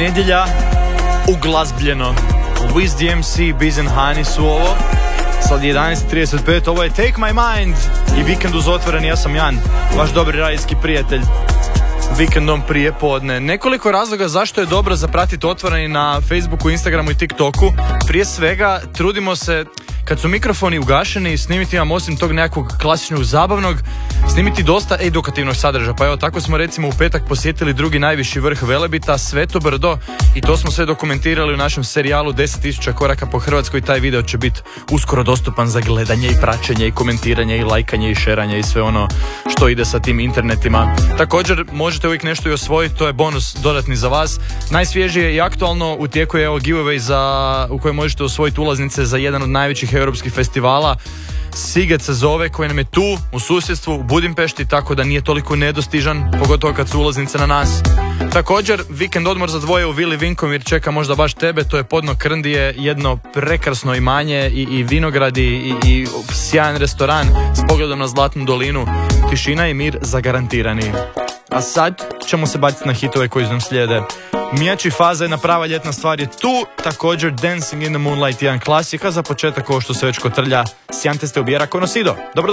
nedjelja, uglazbljeno. Wiz DMC, Biz and Hani su ovo. Sad 11.35, ovo je Take My Mind i vikend uz otvoreni, ja sam Jan, vaš dobri radijski prijatelj. Vikendom prije podne. Nekoliko razloga zašto je dobro zapratiti otvoreni na Facebooku, Instagramu i TikToku. Prije svega, trudimo se, kad su mikrofoni ugašeni, snimiti vam osim tog nekakvog klasičnog zabavnog, snimiti dosta edukativnog sadržaja. Pa evo, tako smo recimo u petak posjetili drugi najviši vrh Velebita, Sveto brdo, i to smo sve dokumentirali u našem serijalu 10.000 koraka po Hrvatskoj. Taj video će biti uskoro dostupan za gledanje i praćenje i komentiranje i lajkanje i šeranje i sve ono što ide sa tim internetima. Također možete uvijek nešto i osvojiti, to je bonus dodatni za vas. Najsvježije i aktualno u tijeku je giveaway u kojem možete osvojiti ulaznice za jedan od najvećih europskih festivala. Siget se zove, koji nam je tu u susjedstvu u Budimpešti, tako da nije toliko nedostižan, pogotovo kad su ulaznice na nas. Također, vikend odmor za dvoje u Vili Vinkomir čeka možda baš tebe. To je podno Krndije, jedno prekrasno imanje i vinogradi i sjajan restoran s pogledom na Zlatnu dolinu. Tišina i mir zagarantirani. A sad ćemo se baciti na hitove koji nam slijede. Mijači faza, jedna prava ljetna stvar je tu. Također Dancing in the Moonlight, jedan klasika. Za početak ovo što se već kotrlja, Siante ste ubijera conocido. Dobro